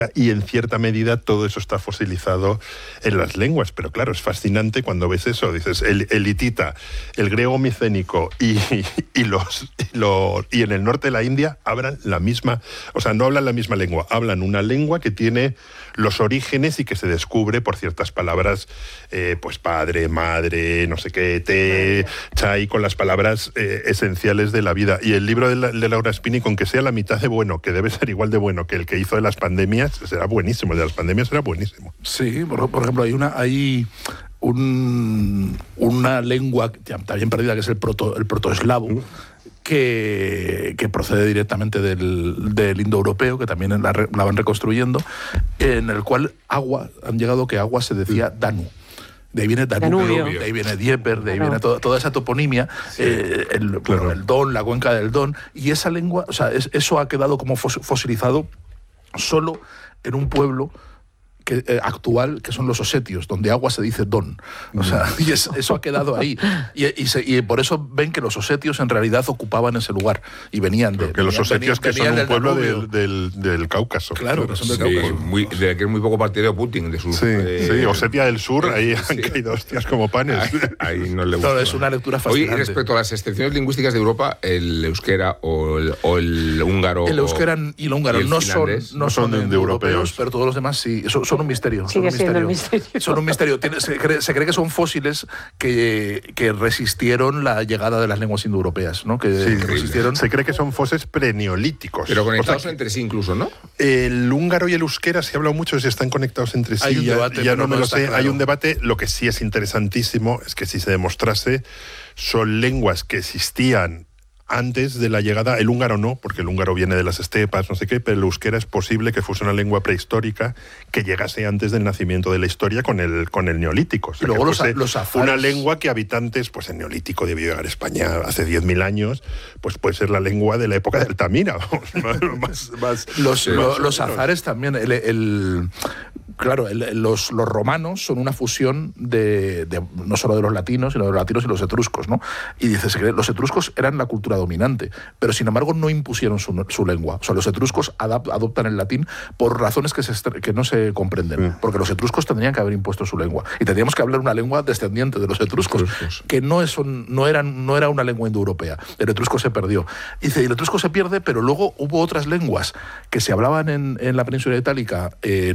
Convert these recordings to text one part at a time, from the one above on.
y en cierta medida todo eso está fosilizado en las lenguas. Pero claro, es fascinante cuando ves eso. Dices, el hitita, el griego micénico y en el norte de la India hablan la misma, o sea, no hablan la misma lengua, hablan una lengua que tiene los orígenes y que se descubre por ciertas palabras, pues padre, madre, no sé qué, té, chai, con las palabras esenciales de la vida. Y el libro de Laura Spini, con que sea la mitad de bueno, que debe ser igual de bueno que el que hizo de las pandemias, será buenísimo. El de las pandemias será buenísimo. Sí, por ejemplo, hay una lengua también perdida, que es el protoeslavo, que procede directamente del indoeuropeo, que también la van reconstruyendo, en el cual han llegado que agua se decía Danu. De ahí viene Danubio, de ahí viene Dnieper, de ahí viene toda esa toponimia, el Don, la cuenca del Don, y esa lengua, o sea, eso ha quedado como fosilizado solo en un pueblo actual, que son los osetios, donde agua se dice don. O sea, y eso ha quedado ahí. Y por eso ven que los osetios en realidad ocupaban ese lugar y venían de... Que los osetios que son un pueblo del Cáucaso. Claro, que son del Cáucaso. De que es muy poco partidario Putin. De sus, sí, Osetia del Sur, ahí han caído hostias como panes. Ahí no le gusta. No, es una lectura fascinante. Oye, respecto a las excepciones lingüísticas de Europa, el euskera o el húngaro... El euskera y el húngaro no son de europeos, pero todos los demás sí. Son un misterio. Sigue siendo un misterio. Son un misterio. Se cree que son fósiles que resistieron la llegada de las lenguas indoeuropeas, ¿no? Que resistieron. Se cree que son fósiles preneolíticos. Pero conectados entre sí incluso, ¿no? El húngaro y el euskera se ha hablado mucho de si están conectados entre sí. Hay un debate, ya no me lo sé. Claro. Hay un debate. Lo que sí es interesantísimo es que si se demostrase, son lenguas que existían antes de la llegada, el húngaro no, porque el húngaro viene de las estepas, no sé qué, pero el euskera es posible que fuese una lengua prehistórica que llegase antes del nacimiento de la historia con el neolítico. O sea, luego que los azares. Una lengua que habitantes, pues el neolítico debió llegar a España hace 10.000 años, pues puede ser la lengua de la época de Altamira. Los azares también. Claro, los romanos son una fusión de no solo de los latinos, sino de los latinos y los etruscos, ¿no? Y dice que los etruscos eran la cultura dominante, pero sin embargo no impusieron su lengua. O sea, los etruscos adoptan el latín por razones que no se comprenden, porque los etruscos tendrían que haber impuesto su lengua y tendríamos que hablar una lengua descendiente de los etruscos, que no era una lengua indoeuropea. El etrusco se perdió. Y dice, el etrusco se pierde, pero luego hubo otras lenguas que se hablaban en la península itálica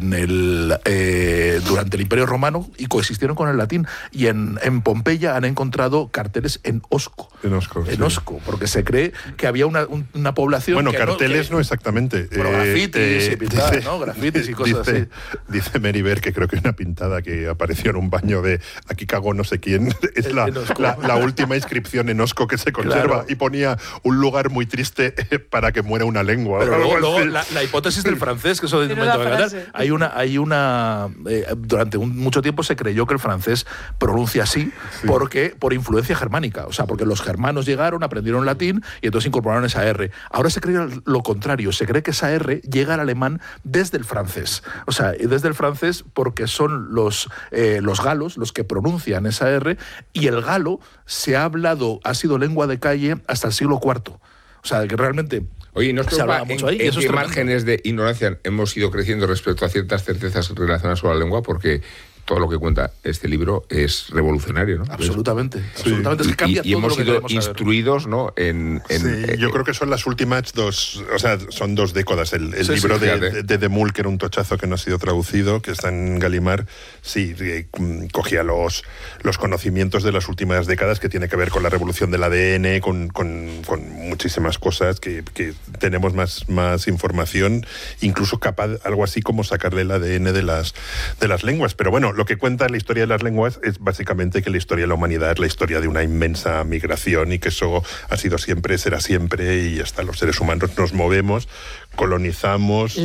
durante el Imperio Romano y coexistieron con el latín. Y en Pompeya han encontrado carteles en osco. En osco, porque se cree que había una población... Bueno, carteles no exactamente. Bueno, grafitis y pintadas, ¿no? Grafitis y cosas así. Dice Meriver que creo que una pintada que apareció en un baño de aquí cagó no sé quién, es la última inscripción en osco que se conserva, claro. Y ponía un lugar muy triste para que muera una lengua. Pero luego la hipótesis del francés, que eso de momento hay una durante mucho tiempo se creyó que el francés pronuncia así por influencia germánica, o sea, porque los germanos llegaron, aprendieron latín y entonces incorporaron esa R. Ahora se cree lo contrario, se cree que esa R llega al alemán desde el francés, o sea, desde el francés porque son los galos los que pronuncian esa R, y el galo ha sido lengua de calle hasta el siglo IV. O sea, que realmente... Oye, ¿nos preocupa mucho ahí? ¿En qué márgenes de ignorancia hemos ido creciendo respecto a ciertas certezas relacionadas con la lengua? Porque todo lo que cuenta este libro es revolucionario, ¿no? Absolutamente. Sí. Absolutamente. Es que cambia y todo hemos lo que sido queremos instruidos, ¿no? Yo creo que son las últimas son 2 décadas. El libro de Muhl, que era un tochazo que no ha sido traducido, que está en Gallimard, cogía los conocimientos de las últimas décadas, que tiene que ver con la revolución del ADN, con muchísimas cosas, que tenemos más información, incluso capaz, algo así como sacarle el ADN de las lenguas. Pero bueno, lo que cuenta la historia de las lenguas es básicamente que la historia de la humanidad es la historia de una inmensa migración y que eso ha sido siempre, será siempre, y hasta los seres humanos nos movemos, colonizamos,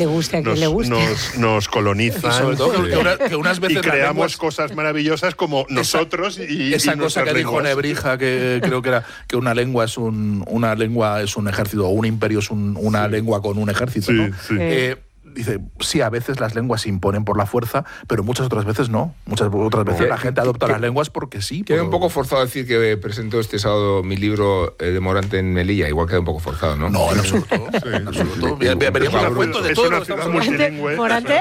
nos colonizan, y sobre todo que unas veces y creamos cosas maravillosas como nosotros esa cosa que dijo Nebrija, que creo que era que una lengua es un ejército, o un imperio es una lengua con un ejército, ¿no? dice, sí, a veces las lenguas se imponen por la fuerza, pero muchas otras veces no. Muchas otras veces la gente adopta las lenguas porque sí. Queda un poco forzado decir que presento este sábado mi libro de Morante en Melilla. Igual queda un poco forzado, ¿no? No, en absoluto. En absoluto. Veníamos a cuento de todo. Es una ciudad multilingüe. Morante